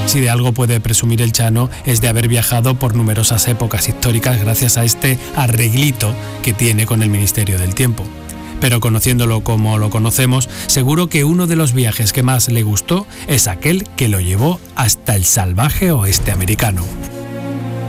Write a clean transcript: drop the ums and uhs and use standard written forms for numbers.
Si de algo puede presumir el Chano es de haber viajado por numerosas épocas históricas gracias a este arreglito que tiene con el Ministerio del Tiempo. Pero conociéndolo como lo conocemos, seguro que uno de los viajes que más le gustó es aquel que lo llevó hasta el salvaje oeste americano.